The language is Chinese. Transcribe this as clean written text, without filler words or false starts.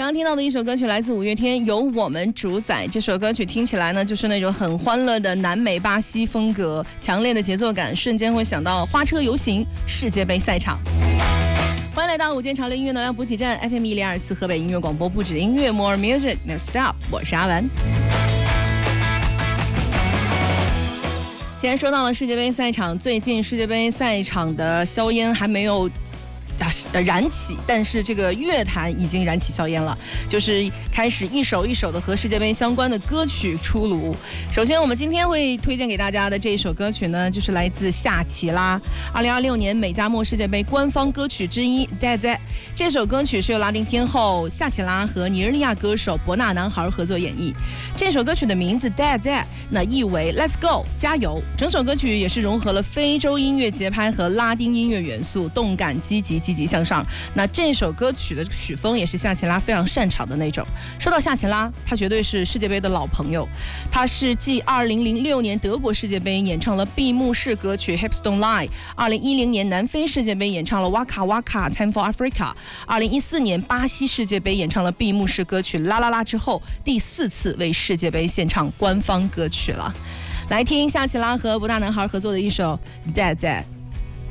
刚听到的一首歌曲来自五月天，由我们主宰。这首歌曲听起来呢，就是那种很欢乐的南美巴西风格，强烈的节奏感，瞬间会想到花车游行、世界杯赛场。欢迎来到午间潮流音乐能量补给站 FM 1024河北音乐广播，不止音乐 More Music Next Stop， 我是阿文。既然说到了世界杯赛场，最近世界杯赛场的硝烟还没有燃起，但是这个乐坛已经燃起硝烟了，就是开始一首一首的和世界杯相关的歌曲出炉。首先我们今天会推荐给大家的这一首歌曲呢，就是来自夏奇拉2026年美加墨世界杯官方歌曲之一 Dead Dead。 这首歌曲是由拉丁天后夏奇拉和尼日利亚歌手伯纳男孩合作演绎。这首歌曲的名字 Dead Dead 那意为 Let's Go 加油。整首歌曲也是融合了非洲音乐节拍和拉丁音乐元素，动感积极向上。那这首歌曲的曲风也是夏奇拉非常擅长的那种。说到夏奇拉，他绝对是世界杯的老朋友，他是继2006年德国世界杯演唱了闭幕式歌曲 Hips Don't Lie， 2010年南非世界杯演唱了 Waka Waka Time for Africa， 2014年巴西世界杯演唱了闭幕式歌曲啦啦啦之后，第4次为世界杯献唱官方歌曲了。来听夏奇拉和伯纳男孩合作的一首 Dead Dead。